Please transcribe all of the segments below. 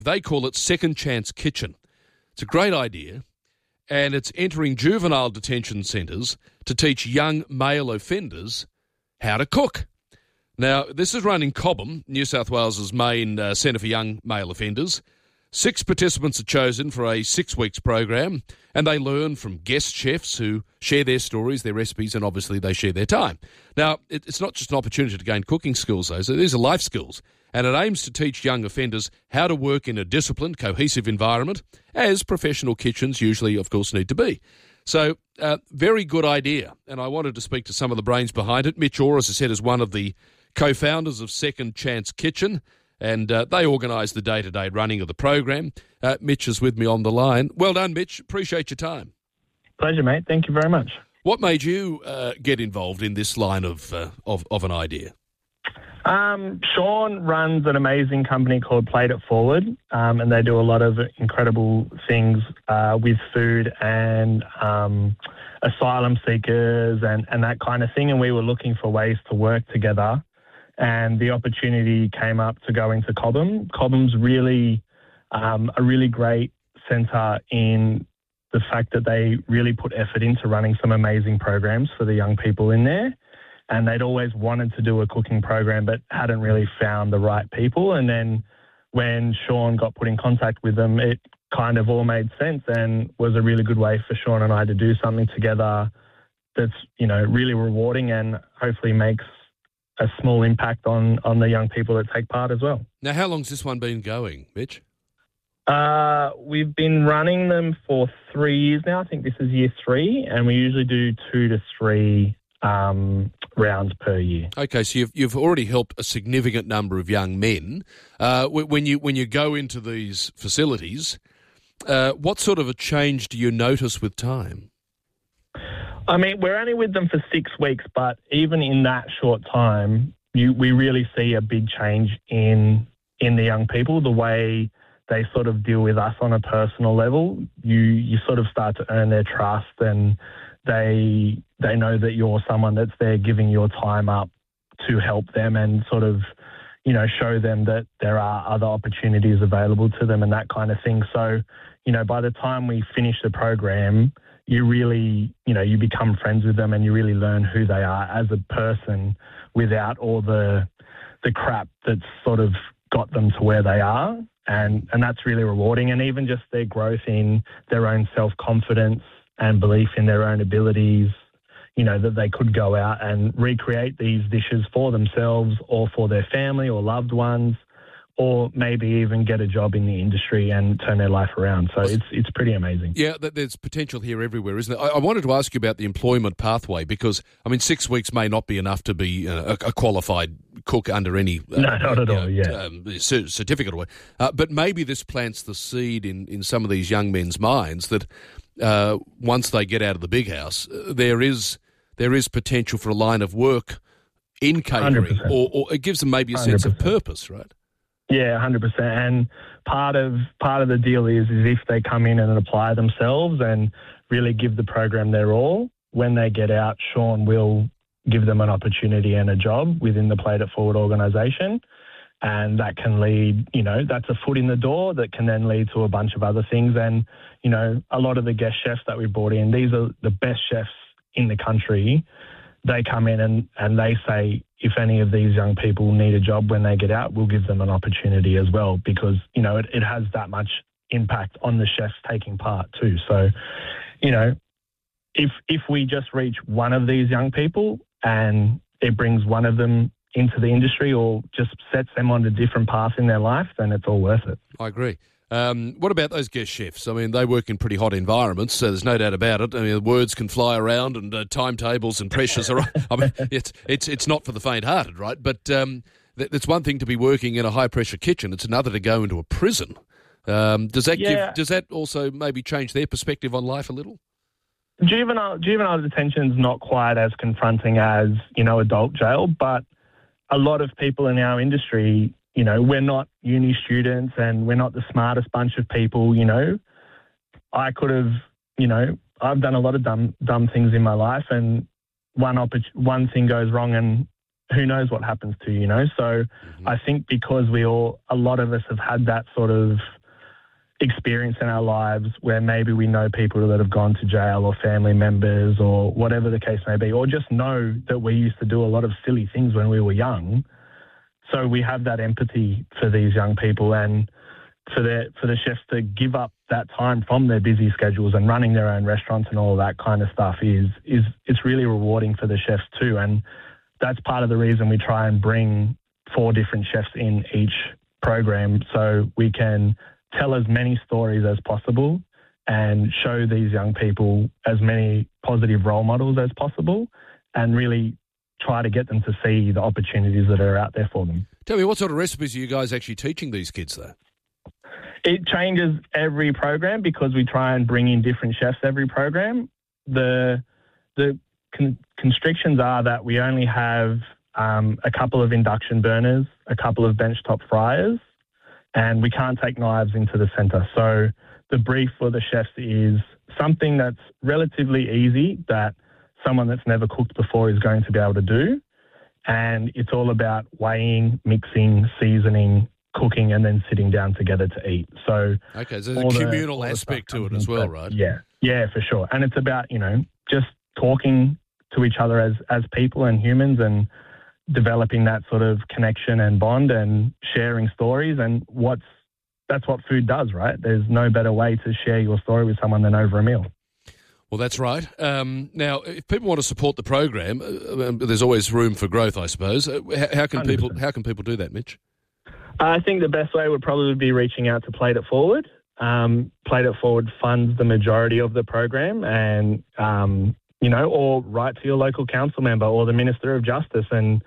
They call it Second Chance Kitchen. It's a great idea, and it's entering juvenile detention centres to teach young male offenders how to cook. Now, this is run in Cobham, New South Wales' main centre for young male offenders. 6 participants are chosen for a 6 weeks program, and they learn from guest chefs who share their stories, their recipes, and obviously they share their time. Now, it's not just an opportunity to gain cooking skills, though. So these are life skills, and it aims to teach young offenders how to work in a disciplined, cohesive environment, as professional kitchens usually, of course, need to be. So, very good idea, and I wanted to speak to some of the brains behind it. Mitch Orr, as I said, is one of the co-founders of Second Chance Kitchen, and they organise the day-to-day running of the program. Mitch is with me on the line. Well done, Mitch. Appreciate your time. Pleasure, mate. Thank you very much. What made you get involved in this line of an idea? Sean runs an amazing company called Plate It Forward, and they do a lot of incredible things with food and asylum seekers and that kind of thing. And we were looking for ways to work together. And the opportunity came up to go into Cobham. Cobham's really a really great centre in the fact that they really put effort into running some amazing programs for the young people in there. And they'd always wanted to do a cooking program but hadn't really found the right people. And then when Sean got put in contact with them, it kind of all made sense and was a really good way for Sean and I to do something together that's, really rewarding and hopefully makes a small impact on the young people that take part as well. Now, how long's this one been going, Mitch? We've been running them for 3 years now. I think this is year 3, and we usually do 2 to 3 rounds per year. Okay, so you've already helped a significant number of young men. When you go into these facilities, what sort of a change do you notice with time? I mean, we're only with them for 6 weeks, but even in that short time, we really see a big change in the young people, the way they sort of deal with us on a personal level. You sort of start to earn their trust, and they know that you're someone that's there giving your time up to help them and sort of, show them that there are other opportunities available to them and that kind of thing. So, by the time we finish the program, you really, you become friends with them and you really learn who they are as a person without all the crap that's sort of got them to where they are. And that's really rewarding. And even just their growth in their own self-confidence and belief in their own abilities, that they could go out and recreate these dishes for themselves or for their family or loved ones, or maybe even get a job in the industry and turn their life around. So it's pretty amazing. Yeah, there's potential here everywhere, isn't there? I wanted to ask you about the employment pathway because, 6 weeks may not be enough to be a qualified cook under any no, not at all, certificate. But maybe this plants the seed in some of these young men's minds that once they get out of the big house, there is potential for a line of work in catering, or it gives them maybe a sense 100%. Of purpose, right? Yeah, 100%. And part of the deal is if they come in and apply themselves and really give the program their all, when they get out, Sean will give them an opportunity and a job within the Plate It Forward organisation. And that can lead, that's a foot in the door that can then lead to a bunch of other things. And, a lot of the guest chefs that we brought in, these are the best chefs in the country. They come in and they say, if any of these young people need a job when they get out, we'll give them an opportunity as well because, it has that much impact on the chefs taking part too. So, if we just reach one of these young people and it brings one of them into the industry or just sets them on a different path in their life, then it's all worth it. I agree. What about those guest chefs? They work in pretty hot environments, so there's no doubt about it. The words can fly around and timetables and pressures are. It's not for the faint-hearted, right? But it's one thing to be working in a high-pressure kitchen; it's another to go into a prison. Does that also maybe change their perspective on life a little? Juvenile detention's not quite as confronting as adult jail, but a lot of people in our industry. We're not uni students and we're not the smartest bunch of people, I could have, I've done a lot of dumb things in my life and one thing goes wrong and who knows what happens to you, So I think because a lot of us have had that sort of experience in our lives where maybe we know people that have gone to jail or family members or whatever the case may be, or just know that we used to do a lot of silly things when we were young. So we have that empathy for these young people, and for the chefs to give up that time from their busy schedules and running their own restaurants and all that kind of stuff is it's really rewarding for the chefs too. And that's part of the reason we try and bring 4 different chefs in each program, so we can tell as many stories as possible and show these young people as many positive role models as possible, and really try to get them to see the opportunities that are out there for them. Tell me, what sort of recipes are you guys actually teaching these kids, though? It changes every program because we try and bring in different chefs every program. The constrictions are that we only have a couple of induction burners, a couple of benchtop fryers, and we can't take knives into the centre. So the brief for the chefs is something that's relatively easy that someone that's never cooked before is going to be able to do. And it's all about weighing, mixing, seasoning, cooking, and then sitting down together to eat. So there's a communal aspect to it as well, right? Yeah, for sure. And it's about, just talking to each other as people and humans, and developing that sort of connection and bond, and sharing stories. And that's what food does, right? There's no better way to share your story with someone than over a meal. Well, that's right. Now, if people want to support the program, there's always room for growth, I suppose. How can 100%. People do that, Mitch? I think the best way would probably be reaching out to Plate It Forward. Plate It Forward funds the majority of the program, and or write to your local council member or the Minister of Justice and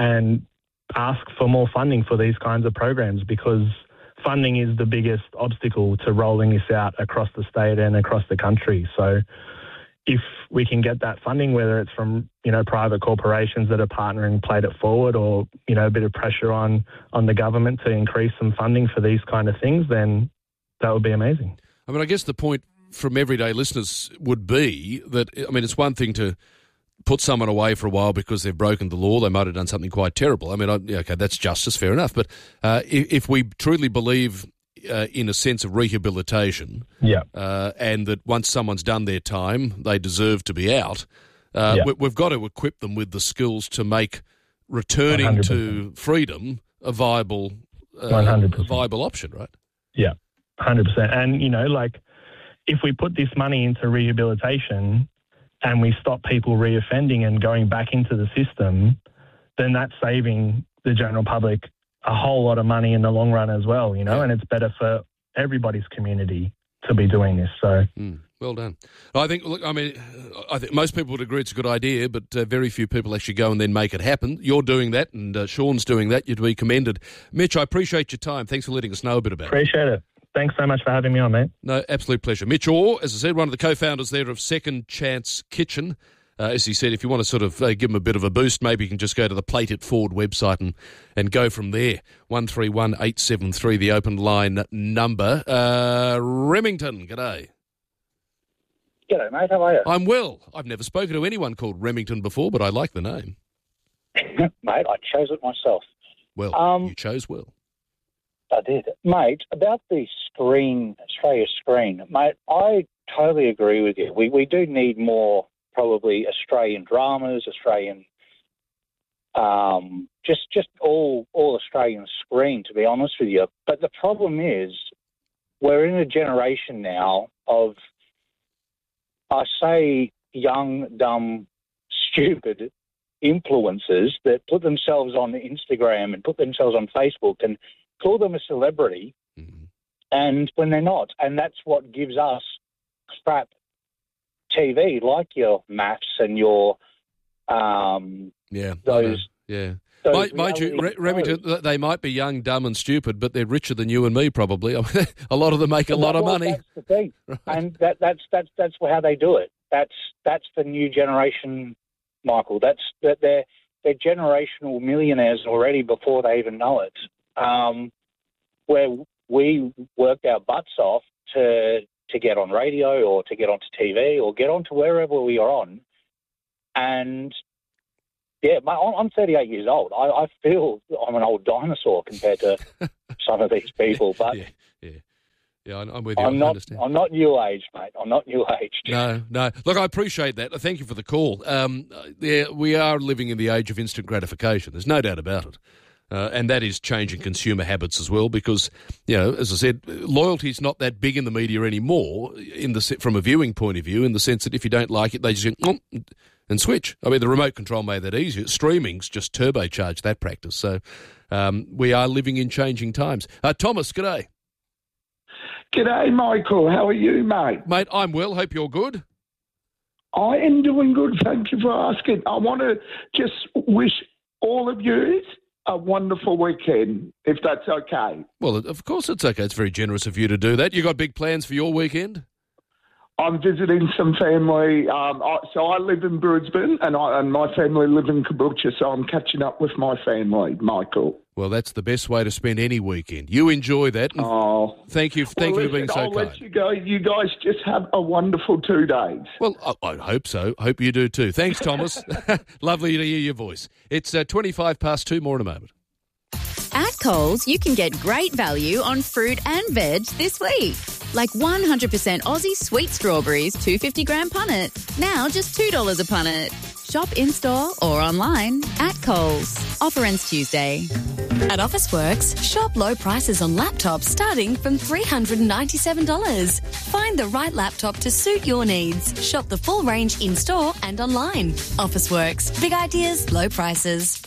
ask for more funding for these kinds of programs, because funding is the biggest obstacle to rolling this out across the state and across the country. So if we can get that funding, whether it's from, private corporations that are partnering Plate It Forward, or, a bit of pressure on the government to increase some funding for these kind of things, then that would be amazing. I mean, I guess the point from everyday listeners would be that, it's one thing to put someone away for a while because they've broken the law. They might have done something quite terrible. That's justice, fair enough. But if we truly believe in a sense of rehabilitation, and that once someone's done their time, they deserve to be out, we've got to equip them with the skills to make returning 100%. to freedom a viable option, right? Yeah, 100%. And, if we put this money into rehabilitation and we stop people reoffending and going back into the system, then that's saving the general public a whole lot of money in the long run as well, and it's better for everybody's community to be doing this. So, well done. I think most people would agree it's a good idea, but very few people actually go and then make it happen. You're doing that, and Sean's doing that. You're to be commended. Mitch, I appreciate your time. Thanks for letting us know a bit about it. Appreciate it. Thanks so much for having me on, mate. No, absolute pleasure. Mitch Orr, as I said, one of the co-founders there of Second Chance Kitchen. As he said, if you want to sort of give him a bit of a boost, maybe you can just go to the Plate It Forward website and go from there. 131873, the open line number. Remington, g'day. G'day, mate. How are you? I'm well. I've never spoken to anyone called Remington before, but I like the name. Mate, I chose it myself. Well, you chose well. I did. Mate, about the screen, Australia screen, mate, I totally agree with you. We do need more, probably, Australian dramas, Australian, just all Australian screen, to be honest with you. But the problem is we're in a generation now of, I say, young, dumb, stupid influencers that put themselves on Instagram and put themselves on Facebook and call them a celebrity, and when they're not. And that's what gives us crap TV, like your maths and your those. Mind you, Remington, they might be young, dumb and stupid, but they're richer than you and me probably. I mean, a lot of them make a lot of money. That's the thing. Right. And that's how they do it. That's the new generation, Michael. They're generational millionaires already before they even know it. Where we worked our butts off to get on radio or to get onto TV or get onto wherever we are on, and Yeah, mate, I'm 38 years old. I feel I'm an old dinosaur compared to some of these people, but yeah, I'm with you. I'm I not. understand. I'm not new age, mate. I'm not new age. No. Look, I appreciate that. Thank you for the call. We are living in the age of instant gratification. There's no doubt about it. And that is changing consumer habits as well because, as I said, loyalty's not that big in the media anymore from a viewing point of view in the sense that if you don't like it, they just go, and switch. I mean, the remote control made that easier. Streaming's just turbocharged that practice. So we are living in changing times. Thomas, g'day. G'day, Michael. How are you, mate? Mate, I'm well. Hope you're good. I am doing good. Thank you for asking. I want to just wish all of you a wonderful weekend, if that's okay. Well, of course it's okay. It's very generous of you to do that. You got big plans for your weekend? I'm visiting some family. So I live in Brisbane and my family live in Caboolture, so I'm catching up with my family, Michael. Well, that's the best way to spend any weekend. You enjoy that. Thank you for being so kind. I'll let you go. You guys just have a wonderful 2 days. Well, I hope so. Hope you do too. Thanks, Thomas. Lovely to hear your voice. It's 2:25. More in a moment. At Coles, you can get great value on fruit and veg this week. Like 100% Aussie sweet strawberries, 250-gram punnet. Now just $2 a punnet. Shop in-store or online at Coles. Offer ends Tuesday. At Officeworks, shop low prices on laptops starting from $397. Find the right laptop to suit your needs. Shop the full range in-store and online. Officeworks. Big ideas, low prices.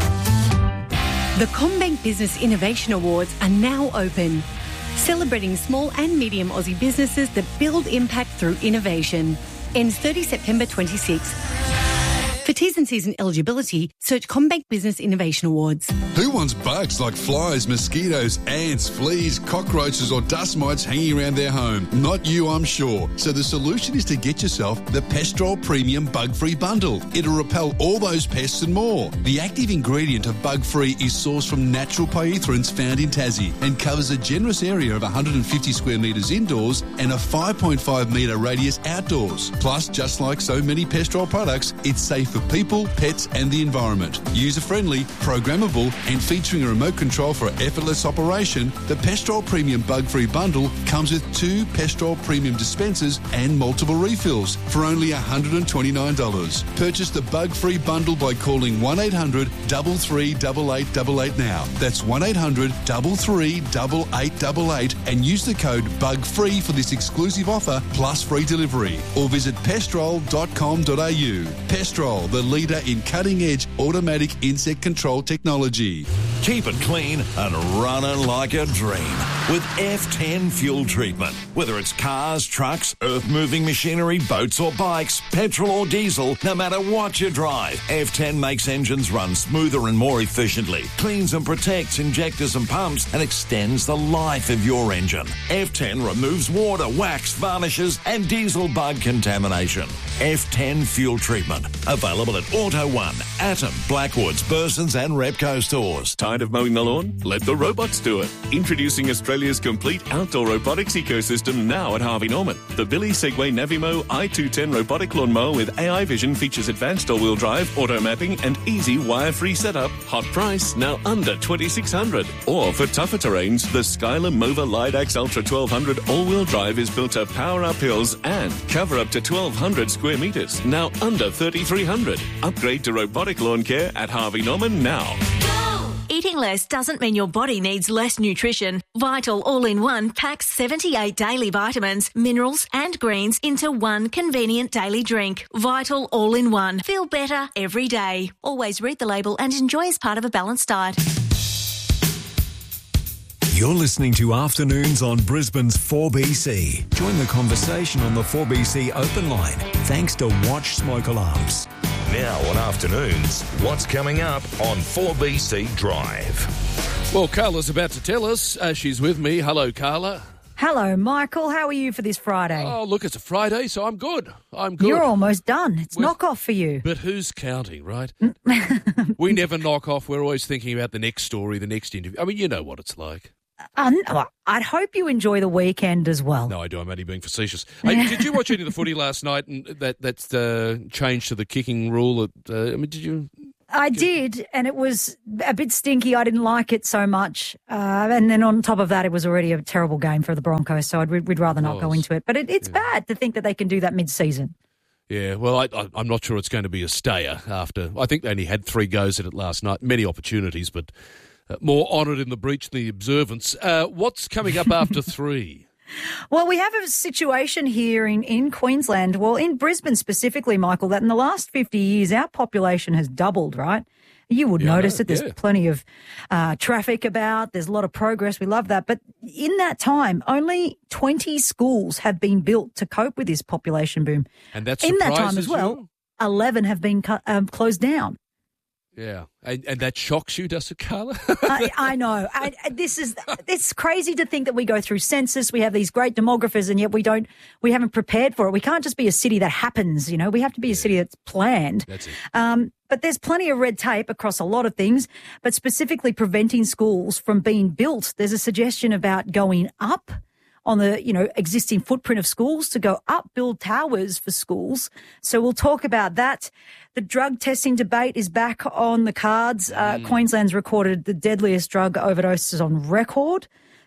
The CommBank Business Innovation Awards are now open, celebrating small and medium Aussie businesses that build impact through innovation. Ends 30 September 26. For T's and C's and eligibility, search CommBank Business Innovation Awards. Who wants bugs like flies, mosquitoes, ants, fleas, cockroaches or dust mites hanging around their home? Not you, I'm sure. So the solution is to get yourself the Pestrol Premium Bug-Free Bundle. It'll repel all those pests and more. The active ingredient of Bug-Free is sourced from natural pyrethroids found in Tassie and covers a generous area of 150 square metres indoors and a 5.5 metre radius outdoors. Plus, just like so many Pestrol products, it's safe for people, pets and the environment. User-friendly, programmable and featuring a remote control for effortless operation, the Pestrol Premium Bug-Free Bundle comes with 2 Pestrol Premium dispensers and multiple refills for only $129. Purchase the Bug-Free Bundle by calling 1800 338888 now. That's 1800 338888 and use the code BUGFREE for this exclusive offer plus free delivery or visit pestrol.com.au. Pestrol, the leader in cutting-edge automatic insect control technology. Keep it clean and running like a dream with F10 fuel treatment. Whether it's cars, trucks, earth-moving machinery, boats or bikes, petrol or diesel, no matter what you drive, F10 makes engines run smoother and more efficiently, cleans and protects injectors and pumps, and extends the life of your engine. F10 removes water, wax, varnishes, and diesel bug contamination. F10 fuel treatment. Available at Auto One, Atom, Blackwoods, Burson's and Repco stores. Tired of mowing the lawn? Let the robots do it. Introducing Australia's complete outdoor robotics ecosystem now at Harvey Norman. The Billy Segway Navimo i210 robotic lawnmower with AI vision features advanced all-wheel drive, auto mapping and easy wire-free setup. Hot price, now under $2,600. Or for tougher terrains, the Skyler Mova Lidax Ultra 1200 all-wheel drive is built to power up hills and cover up to 1,200 square metres, now under $3,300. Upgrade to robotic lawn care at Harvey Norman now. Eating less doesn't mean your body needs less nutrition. Vital All-in-One packs 78 daily vitamins, minerals and greens into one convenient daily drink. Vital All-in-One. Feel better every day. Always read the label and enjoy as part of a balanced diet. You're listening to Afternoons on Brisbane's 4BC. Join the conversation on the 4BC open line thanks to Watch Smoke Alarms. Now on Afternoons, what's coming up on 4BC Drive? Well, Carla's about to tell us. She's with me. Hello, Carla. Hello, Michael. How are you for this Friday? Oh, look, it's a Friday, so I'm good. I'm good. You're almost done. It's knock-off for you. But who's counting, right? We never knock off. We're always thinking about the next story, the next interview. I mean, you know what it's like. I'd hope you enjoy the weekend as well. No, I do. I'm only being facetious. Hey, did you watch any of the footy last night? And that's changed to the kicking rule. Did you? I did, and it was a bit stinky. I didn't like it so much. And then on top of that, it was already a terrible game for the Broncos, so we'd rather not go into it. But it's bad to think that they can do that mid-season. Yeah, well, I'm not sure it's going to be a stayer after. I think they only had 3 goes at it last night. Many opportunities, but more honoured in the breach than the observance. What's coming up after 3? Well, we have a situation here in Queensland, well, in Brisbane specifically, Michael, that in the last 50 years, our population has doubled, right? You would notice that there's plenty of traffic about. There's a lot of progress. We love that. But in that time, only 20 schools have been built to cope with this population boom. And that in that time surprises as well, you? 11 have been closed down. Yeah. And that shocks you, does it, Carla? I know. It's crazy to think that we go through census. We have these great demographers, and yet we haven't prepared for it. We can't just be a city that happens, we have to be a city that's planned. That's it. But there's plenty of red tape across a lot of things, but specifically preventing schools from being built. There's a suggestion about going up on the, existing footprint of schools, to go up, build towers for schools. So we'll talk about that. The drug testing debate is back on the cards. Queensland's recorded the deadliest drug overdoses on record.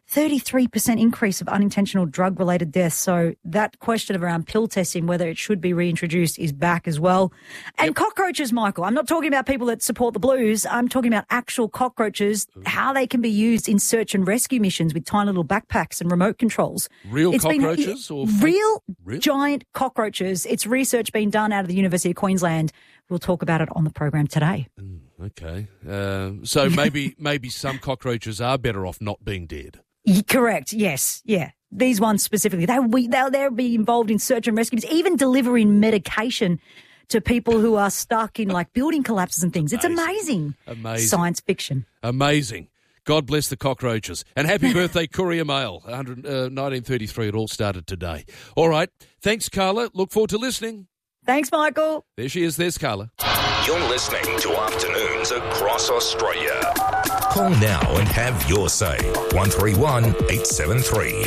33% increase of unintentional drug-related deaths. So that question around pill testing, whether it should be reintroduced, is back as well. And cockroaches, Michael. I'm not talking about people that support the Blues. I'm talking about actual cockroaches, how they can be used in search and rescue missions with tiny little backpacks and remote controls. Real cockroaches? Or real giant cockroaches. It's research being done out of the University of Queensland. We'll talk about it on the program today. Okay. So maybe some cockroaches are better off not being dead. Correct. Yes. Yeah. These ones specifically, they'll be involved in search and rescue, even delivering medication to people who are stuck in building collapses and things. It's amazing. Amazing. Science fiction. Amazing. God bless the cockroaches. And happy birthday, Courier Mail. 1933, it all started today. All right. Thanks, Carla. Look forward to listening. Thanks, Michael. There she is. There's Carla. You're listening to Afternoons across Australia. Call now and have your say. 131 873.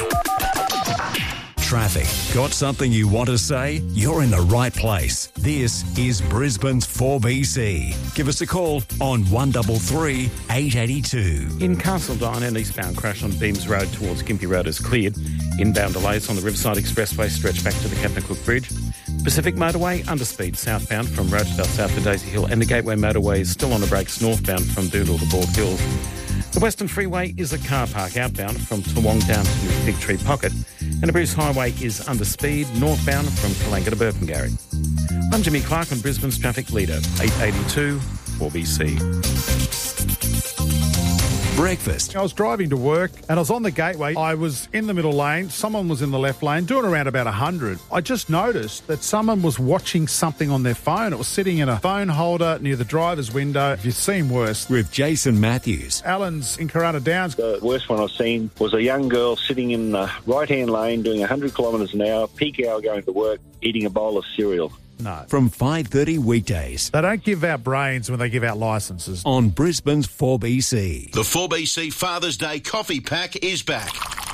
Traffic. Got something you want to say? You're in the right place. This is Brisbane's 4BC. Give us a call on 133 882. In Castledine, an eastbound crash on Beams Road towards Gympie Road is cleared. Inbound delays on the Riverside Expressway stretch back to the Captain Cook Bridge. Pacific Motorway, underspeed southbound from Rochedale south to Daisy Hill, and the Gateway Motorway is still on the brakes northbound from Doodle to Bald Hills. The Western Freeway is a car park outbound from Toowong down to Fig Tree Pocket, and the Bruce Highway is under speed northbound from Kalanga to Burpengary. I'm Jimmy Clark on Brisbane's traffic leader, 882 4BC. Breakfast. I was driving to work and I was on the Gateway. I was in the middle lane. Someone was in the left lane doing around about 100. I just noticed that someone was watching something on their phone. It was sitting in a phone holder near the driver's window. If you've seen worse. With Jason Matthews. Alan's in Corunna Downs. The worst one I've seen was a young girl sitting in the right-hand lane doing 100 kilometres an hour, peak hour going to work, eating a bowl of cereal. No. From 5:30 weekdays. They don't give out brains when they give out licences. On Brisbane's 4BC. The 4BC Father's Day coffee pack is back.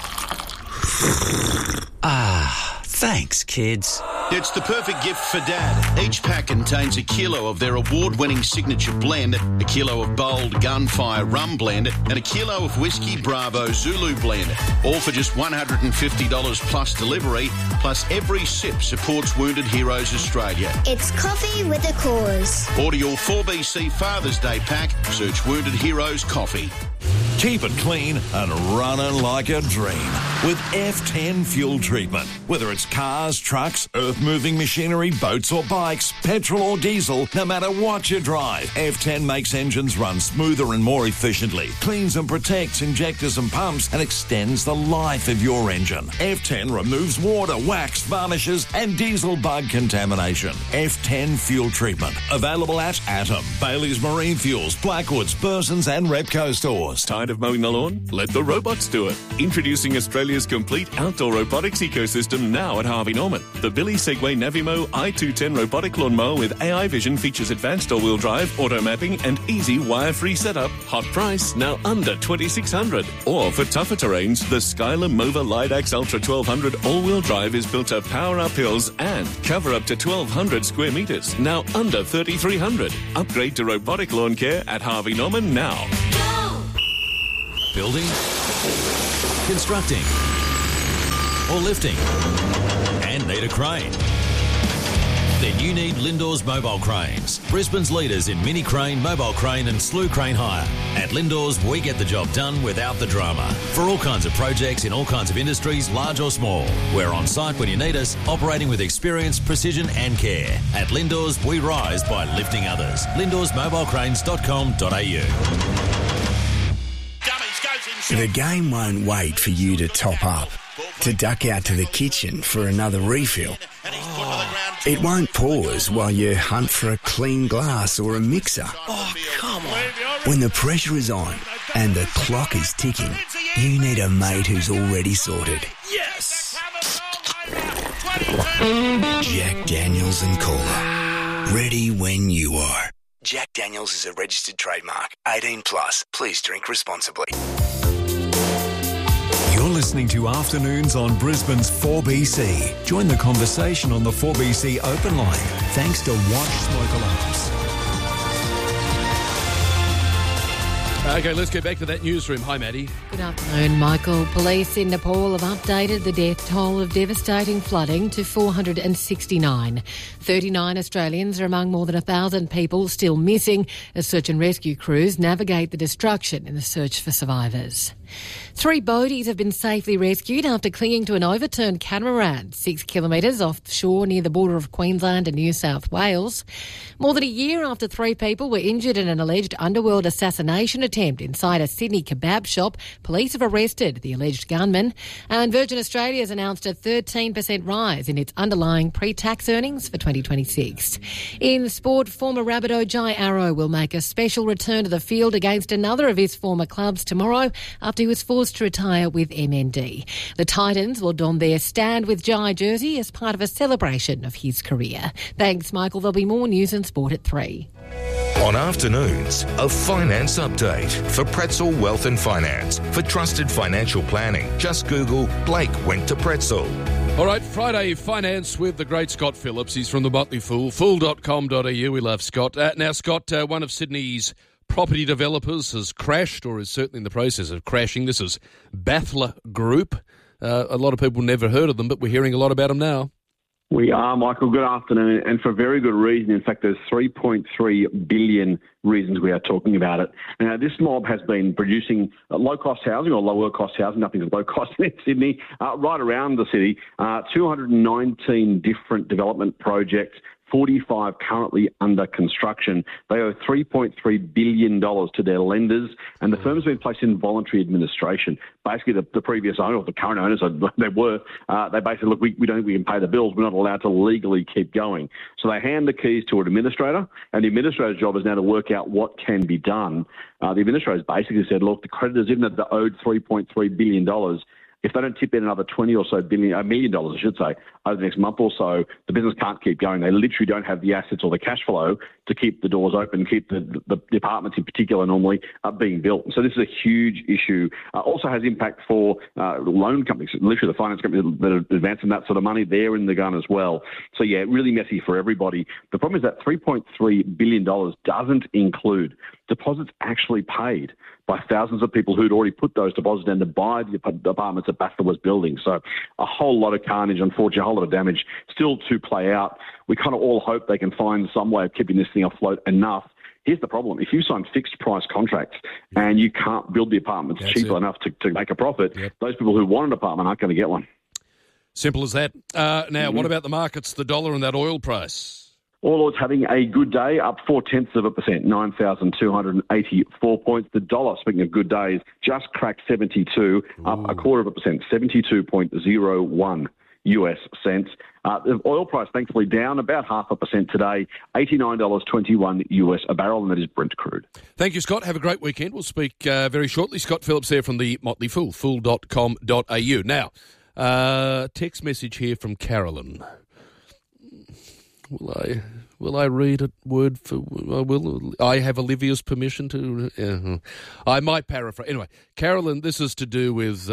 Thanks, kids. It's the perfect gift for Dad. Each pack contains a kilo of their award-winning signature blend, a kilo of bold Gunfire Rum Blend, and a kilo of Whiskey Bravo Zulu Blend. All for just $150 plus delivery, plus every sip supports Wounded Heroes Australia. It's coffee with a cause. Order your 4BC Father's Day pack. Search Wounded Heroes Coffee. Keep it clean and running like a dream with F10 fuel treatment. Whether it's cars, trucks, earth-moving machinery, boats or bikes, petrol or diesel, no matter what you drive, F10 makes engines run smoother and more efficiently, cleans and protects injectors and pumps, and extends the life of your engine. F10 removes water, wax, varnishes, and diesel bug contamination. F10 fuel treatment. Available at Atom, Bailey's Marine Fuels, Blackwoods, Burson's and Repco stores. Tired of mowing the lawn? Let the robots do it. Introducing Australia's complete outdoor robotics ecosystem now at Harvey Norman. The Billy Segway Navimo i210 robotic lawnmower with AI vision features advanced all-wheel drive, auto mapping and easy wire-free setup. Hot price, now under $2,600. Or for tougher terrains, the Skylar Mova Lidax Ultra 1200 all-wheel drive is built to power up hills and cover up to 1,200 square metres, now under $3,300. Upgrade to robotic lawn care at Harvey Norman now. Building, constructing, or lifting, and need a crane? Then you need Lindor's Mobile Cranes, Brisbane's leaders in mini crane, mobile crane and slew crane hire. At Lindor's, we get the job done without the drama. For all kinds of projects in all kinds of industries, large or small. We're on site when you need us, operating with experience, precision and care. At Lindor's, we rise by lifting others. Lindor'sMobileCranes.com.au. The game won't wait for you to top up, to duck out to the kitchen for another refill. It won't pause while you hunt for a clean glass or a mixer. Oh, come on. When the pressure is on and the clock is ticking, you need a mate who's already sorted. Yes! Jack Daniels and Cola. Ready when you are. Jack Daniels is a registered trademark. 18 plus. Please drink responsibly. You're listening to Afternoons on Brisbane's 4BC. Join the conversation on the 4BC open line, thanks to Watch Smoke Alarms. Okay, let's get back to that newsroom. Hi, Maddie. Good afternoon, Michael. Police in Nepal have updated the death toll of devastating flooding to 469. 39 Australians are among more than 1,000 people still missing as search and rescue crews navigate the destruction in the search for survivors. 3 boaties have been safely rescued after clinging to an overturned catamaran 6 kilometres offshore near the border of Queensland and New South Wales. More than a year after 3 people were injured in an alleged underworld assassination attempt inside a Sydney kebab shop, police have arrested the alleged gunman. And Virgin Australia has announced a 13% rise in its underlying pre-tax earnings for 2026. In sport, former Rabbitoh Jai Arrow will make a special return to the field against another of his former clubs tomorrow after he was forced to retire with MND. The Titans will don their Stand with Jai jersey as part of a celebration of his career. Thanks, Michael. There'll be more news and sport at 3. On Afternoons, a finance update for Pretzel Wealth and Finance. For trusted financial planning, just Google Blake went to Pretzel. All right, Friday Finance with the great Scott Phillips. He's from the Motley Fool, fool.com.au. We love Scott. Now, Scott, one of Sydney's property developers has crashed, or is certainly in the process of crashing. This is Bathler Group. A lot of people never heard of them, but we're hearing a lot about them now. We are, Michael. Good afternoon, and for very good reason. In fact, there's 3.3 billion reasons we are talking about it. Now, this mob has been producing low-cost housing or lower-cost housing, nothing's low-cost in Sydney, right around the city, 219 different development projects, 45 currently under construction. They owe $3.3 billion to their lenders, and the firm's been placed in voluntary administration. Basically, the previous owner, or the current owners, they basically, look, we don't think we can pay the bills. We're not allowed to legally keep going. So they hand the keys to an administrator, and the administrator's job is now to work out what can be done. The administrator's basically said, look, the creditors, even though they're owed $3.3 billion, if they don't tip in another $20 or so million, I should say, over the next month or so, the business can't keep going. They literally don't have the assets or the cash flow to keep the doors open, keep the apartments in particular normally being built. So this is a huge issue. Also has impact for loan companies, literally the finance companies that are advancing that sort of money. They're in the gun as well. So, yeah, really messy for everybody. The problem is that $3.3 billion doesn't include deposits actually paid by thousands of people who'd already put those deposits in to buy the apartments that Bathler was building. So a whole lot of carnage, unfortunately, a whole lot of damage still to play out. We kind of all hope they can find some way of keeping this thing afloat enough. Here's the problem. If you sign fixed price contracts and you can't build the apartments cheaply enough to make a profit, those people who want an apartment aren't going to get one. Simple as that. Now, what about the markets, the dollar and that oil price? All odds having a good day, up 0.4%, 9,284 points. The dollar, speaking of good days, just cracked 72, up 0.25%, 72.01. US cents. The oil price, thankfully, down about 0.5% today, $89.21 US a barrel, and that is Brent crude. Thank you, Scott. Have a great weekend. We'll speak very shortly. Scott Phillips there from the Motley Fool, fool.com.au. Now, text message here from Carolyn. Will I read it word for word? I have Olivia's permission to... I might paraphrase. Anyway, Carolyn, this is to do with,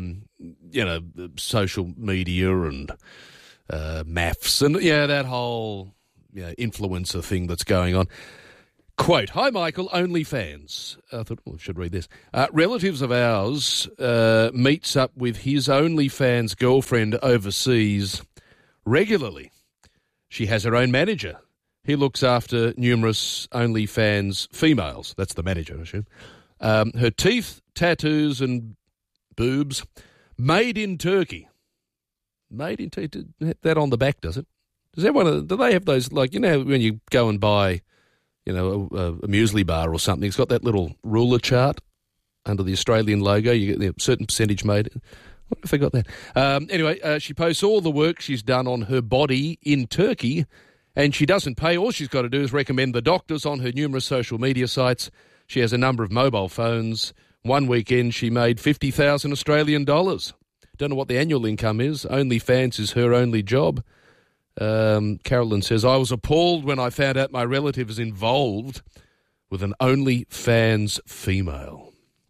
social media and maths and, that whole influencer thing that's going on. Quote, "Hi, Michael, OnlyFans." I thought, I should read this. "Relatives of ours meets up with his OnlyFans girlfriend overseas regularly. She has her own manager. He looks after numerous OnlyFans females." That's the manager, I assume. "Her teeth, tattoos and boobs, made in Turkey." Made in Turkey? That on the back, does it? Do they have those, like, when you go and buy, a muesli bar or something, it's got that little ruler chart under the Australian logo. You get a certain percentage made. What if I got that? Anyway, she posts all the work she's done on her body in Turkey, and she doesn't pay. All she's got to do is recommend the doctors on her numerous social media sites. She has a number of mobile phones. One weekend she made 50,000 Australian dollars. Don't know what the annual income is. OnlyFans is her only job. Carolyn says, "I was appalled when I found out my relative is involved with an OnlyFans female."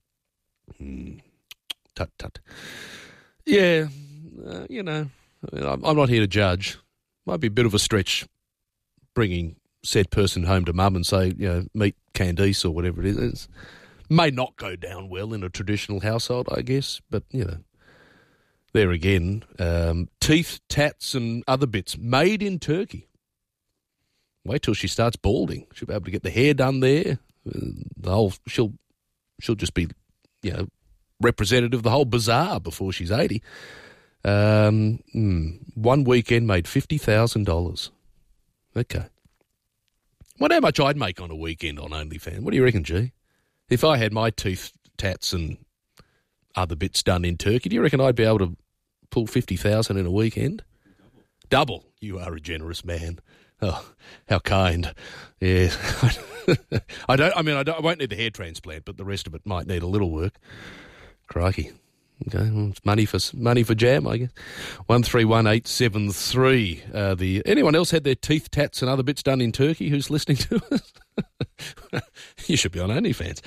Tut, tut. Yeah, I'm not here to judge. Might be a bit of a stretch bringing said person home to mum and say, meet Candice or whatever it is. May not go down well in a traditional household, I guess, but, there again, teeth, tats and other bits made in Turkey. Wait till she starts balding. She'll be able to get the hair done there. She'll just be, representative of the whole bazaar before she's 80. One weekend made $50,000. Okay. Wonder how much I'd make on a weekend on OnlyFans. What do you reckon, G? If I had my teeth, tats and other bits done in Turkey, do you reckon I'd be able to pull 50,000 in a weekend? Double. You are a generous man. Oh, how kind. Yeah. I won't need the hair transplant, but the rest of it might need a little work. Crikey. Okay, well, it's money for jam, I guess. 131873. Anyone else had their teeth, tats and other bits done in Turkey who's listening to us? You should be on OnlyFans.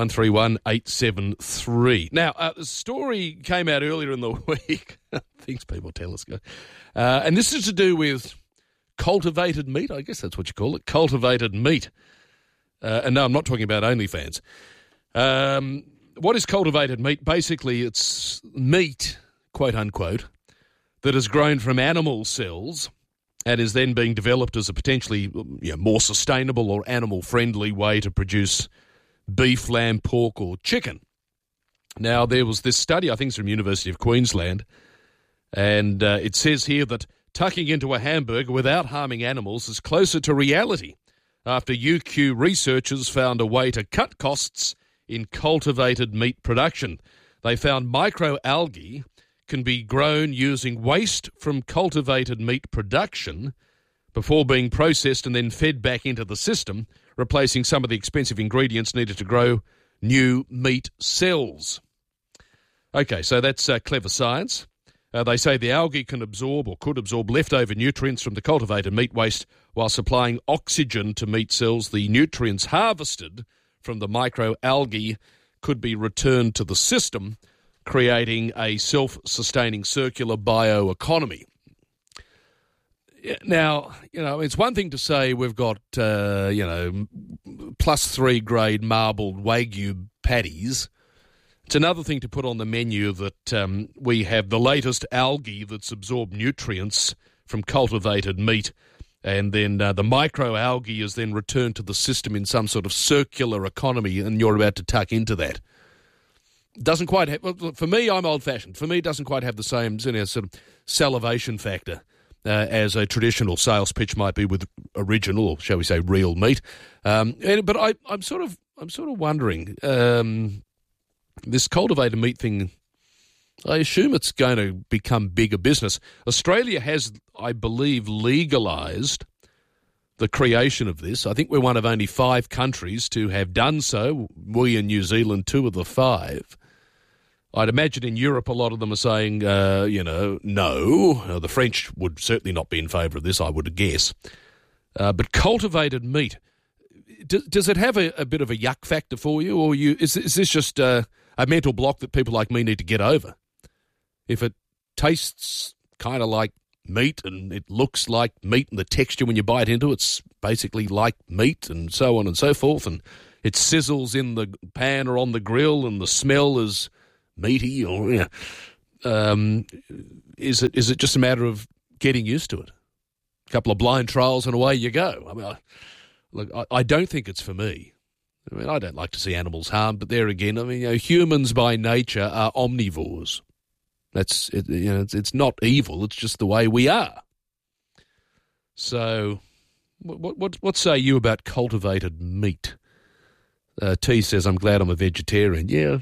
131873. Now, the story came out earlier in the week. Things people tell us. And this is to do with cultivated meat. I guess that's what you call it, cultivated meat. And no, I'm not talking about OnlyFans. What is cultivated meat? Basically, it's meat, quote unquote, that is grown from animal cells and is then being developed as a potentially more sustainable or animal-friendly way to produce beef, lamb, pork or chicken. Now, there was this study, I think it's from University of Queensland, and it says here that tucking into a hamburger without harming animals is closer to reality after UQ researchers found a way to cut costs in cultivated meat production. They found microalgae can be grown using waste from cultivated meat production before being processed and then fed back into the system, replacing some of the expensive ingredients needed to grow new meat cells. Okay, so that's clever science. They say the algae can absorb or could absorb leftover nutrients from the cultivated meat waste while supplying oxygen to meat cells. The nutrients harvested from the microalgae could be returned to the system, creating a self-sustaining circular bioeconomy. Now, it's one thing to say we've got, +3 grade marbled Wagyu patties. It's another thing to put on the menu that we have the latest algae that's absorbed nutrients from cultivated meat, and then the microalgae is then returned to the system in some sort of circular economy, and you're about to tuck into that. Doesn't quite have, for me, I'm old-fashioned. For me, it doesn't quite have the same sort of salivation factor as a traditional sales pitch might be with original, or shall we say, real meat. But I'm sort of wondering, this cultivated meat thing I assume it's going to become bigger business. Australia has, I believe, legalised the creation of this. I think we're one of only 5 countries to have done so. We and New Zealand, 2 of the 5. I'd imagine in Europe a lot of them are saying, no. The French would certainly not be in favour of this, I would guess. But cultivated meat, does it have a bit of a yuck factor for you, or is this just a mental block that people like me need to get over? If it tastes kind of like meat and it looks like meat and the texture when you bite into it's basically like meat and so on and so forth, and it sizzles in the pan or on the grill and the smell is meaty, or is it just a matter of getting used to it? A couple of blind trials and away you go. I mean, I don't think it's for me. I mean, I don't like to see animals harmed, but there again, I mean, humans by nature are omnivores. That's it, it's not evil. It's just the way we are. So, what say you about cultivated meat? T says, "I'm glad I'm a vegetarian." Yeah,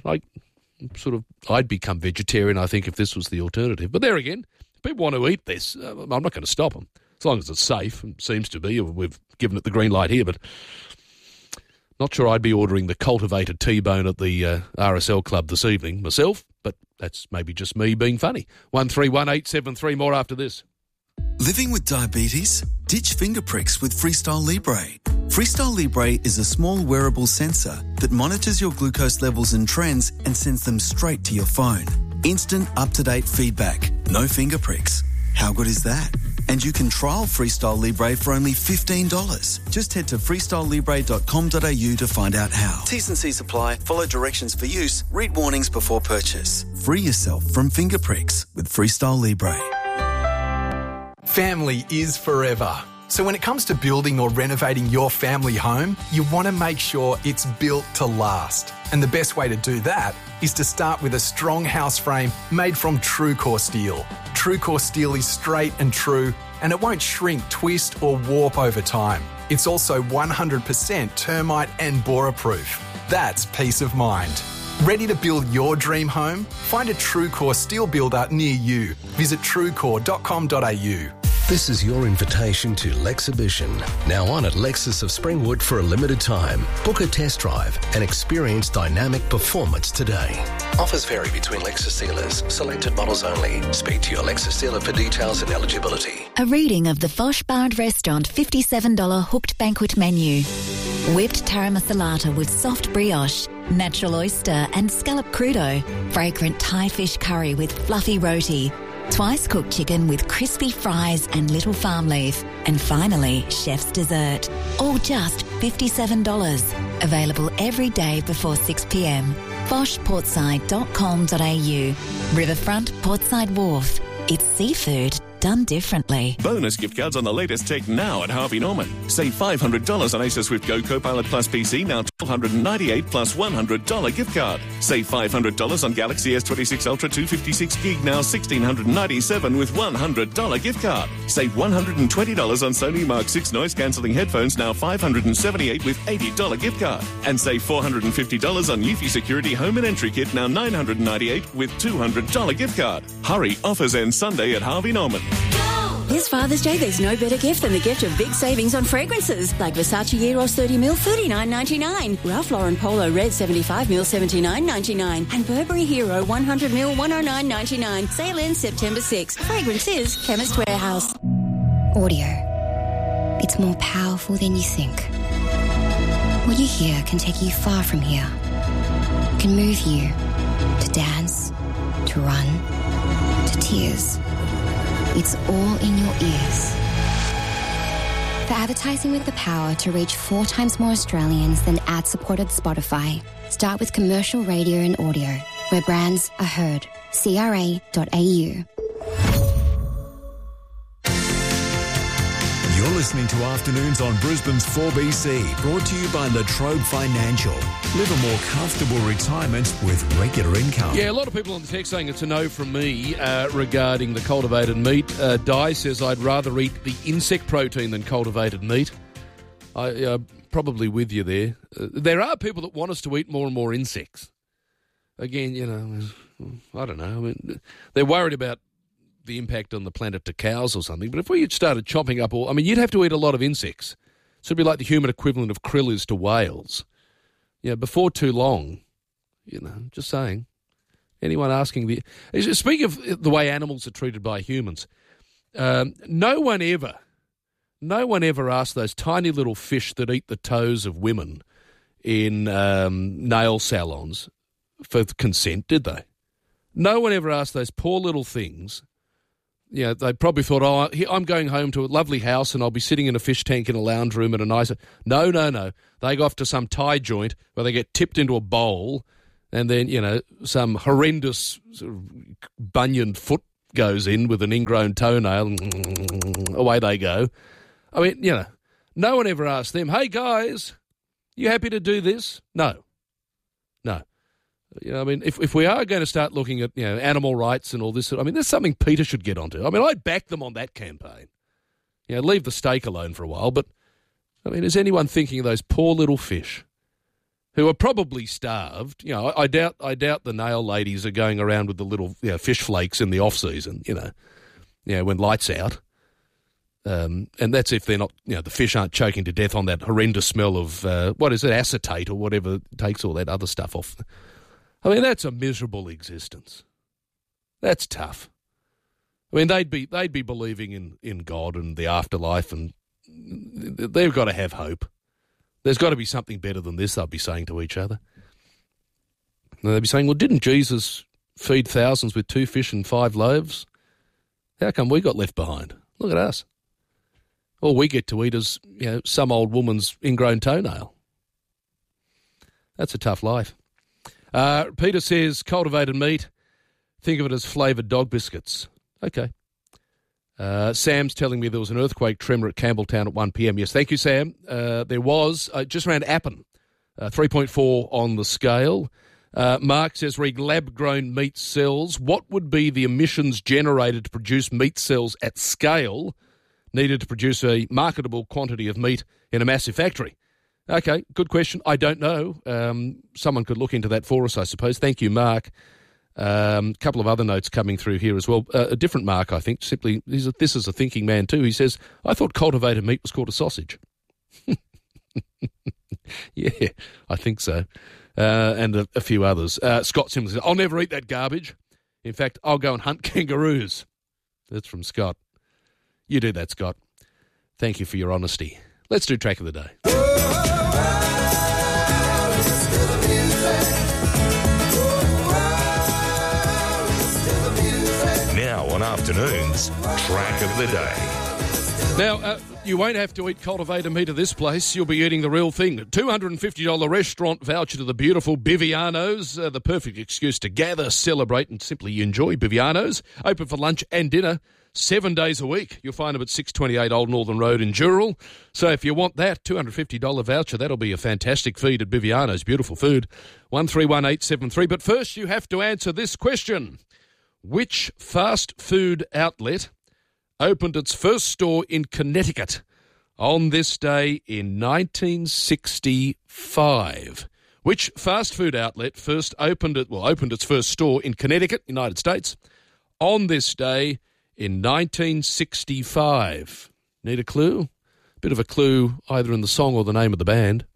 I'd become vegetarian, I think, if this was the alternative. But there again, people want to eat this. I'm not going to stop them as long as it's safe. It seems to be. We've given it the green light here, but not sure I'd be ordering the cultivated T-bone at the RSL Club this evening myself, but that's maybe just me being funny. 131873, more after this. Living with diabetes? Ditch finger pricks with Freestyle Libre. Freestyle Libre is a small wearable sensor that monitors your glucose levels and trends and sends them straight to your phone. Instant, up-to-date feedback. No finger pricks. How good is that? And you can trial Freestyle Libre for only $15. Just head to freestylelibre.com.au to find out how. T's and C's apply. Follow directions for use. Read warnings before purchase. Free yourself from finger pricks with Freestyle Libre. Family is forever. So when it comes to building or renovating your family home, you want to make sure it's built to last. And the best way to do that is to start with a strong house frame made from TrueCore steel. TrueCore steel is straight and true, and it won't shrink, twist or warp over time. It's also 100% termite and borer proof. That's peace of mind. Ready to build your dream home? Find a TrueCore steel builder near you. Visit truecore.com.au. This is your invitation to Lexhibition, now on at Lexus of Springwood for a limited time. Book a test drive and experience dynamic performance today. Offers vary between Lexus dealers. Selected models only. Speak to your Lexus dealer for details and eligibility. A reading of the Fosh Bar and Restaurant $57 hooked banquet menu. Whipped taramasalata with soft brioche, natural oyster and scallop crudo, fragrant Thai fish curry with fluffy roti, twice cooked chicken with crispy fries and little farm leaf, and finally, chef's dessert. All just $57. Available every day before 6 p.m. foshportside.com.au. Riverfront, Portside Wharf. It's seafood done differently. Bonus gift cards on the latest tech now at Harvey Norman. Save $500 on Acer Swift Go Copilot Plus PC, now $1,298 plus $100 gift card. Save $500 on Galaxy S26 Ultra 256GB, now $1,697 with $100 gift card. Save $120 on Sony Mark 6 noise cancelling headphones, now $578 with $80 gift card. And save $450 on Eufy Security Home and Entry Kit, now $998 with $200 gift card. Hurry, offers end Sunday at Harvey Norman. This Father's Day, there's no better gift than the gift of big savings on fragrances, like Versace Eros 30ml, $39.99, Ralph Lauren Polo Red 75ml, $79.99, and Burberry Hero 100ml, $109.99. Sale ends September 6. Fragrance is Chemist Warehouse. Audio. It's more powerful than you think. What you hear can take you far from here. It can move you to dance, to run, to tears. It's all in your ears. For advertising with the power to reach 4 times more Australians than ad-supported Spotify, start with commercial radio and audio, where brands are heard. CRA.au. You're listening to Afternoons on Brisbane's 4BC, brought to you by La Trobe Financial. Live a more comfortable retirement with regular income. Yeah, a lot of people on the text saying it's a no from me regarding the cultivated meat. Di says I'd rather eat the insect protein than cultivated meat. I'm probably with you there. There are people that want us to eat more and more insects. Again, I don't know. I mean, they're worried about the impact on the planet to cows or something, but if we started chopping up all... I mean, you'd have to eat a lot of insects. So it'd be like the human equivalent of krill is to whales. Before too long, just saying. Anyone asking the... Speaking of the way animals are treated by humans, no one ever asked those tiny little fish that eat the toes of women in nail salons for consent, did they? No one ever asked those poor little things. They probably thought, I'm going home to a lovely house and I'll be sitting in a fish tank in a lounge room at a nice... No. They go off to some Thai joint where they get tipped into a bowl and then, some horrendous sort of bunioned foot goes in with an ingrown toenail and away they go. I mean, no one ever asked them, hey, guys, you happy to do this? No. I mean, if we are going to start looking at, animal rights and all this, I mean, there's something Peter should get onto. I mean, I'd back them on that campaign. Leave the steak alone for a while. But, I mean, is anyone thinking of those poor little fish who are probably starved? I doubt the nail ladies are going around with the little fish flakes in the off-season, when lights out. And that's if they're not, the fish aren't choking to death on that horrendous smell of, acetate or whatever takes all that other stuff off. I mean, that's a miserable existence. That's tough. I mean, they'd be believing in God and the afterlife, and they've got to have hope. There's got to be something better than this, they'll be saying to each other. And they'll be saying, well, didn't Jesus feed thousands with 2 fish and 5 loaves? How come we got left behind? Look at us. All we get to eat is, some old woman's ingrown toenail. That's a tough life. Peter says, cultivated meat, think of it as flavoured dog biscuits. Okay. Sam's telling me there was an earthquake tremor at Campbelltown at 1 p.m. Yes, thank you, Sam. There was, just around Appin, 3.4 on the scale. Mark says, read lab-grown meat cells. What would be the emissions generated to produce meat cells at scale needed to produce a marketable quantity of meat in a massive factory? Okay, good question. I don't know. Someone could look into that for us, I suppose. Thank you, Mark. A couple of other notes coming through here as well. A different Mark, I think. Simply, this is a thinking man too. He says, I thought cultivated meat was called a sausage. Yeah, I think so. And a few others. Scott Simmons says, I'll never eat that garbage. In fact, I'll go and hunt kangaroos. That's from Scott. You do that, Scott. Thank you for your honesty. Let's do Track of the Day. Now on afternoons, Track of the Day. Now, you won't have to eat cultivated meat at this place. You'll be eating the real thing. $250 restaurant voucher to the beautiful Biviano's. The perfect excuse to gather, celebrate and simply enjoy Biviano's. Open for lunch and dinner 7 days a week. You'll find them at 628 Old Northern Road in Dural. So if you want that $250 voucher, that'll be a fantastic feed at Biviano's. Beautiful food. 131873. But first you have to answer this question. Which fast food outlet opened its first store in Connecticut on this day in 1965? Which fast food outlet opened its first store in Connecticut, United States, on this day in 1965? Need a clue? Bit of a clue either in the song or the name of the band.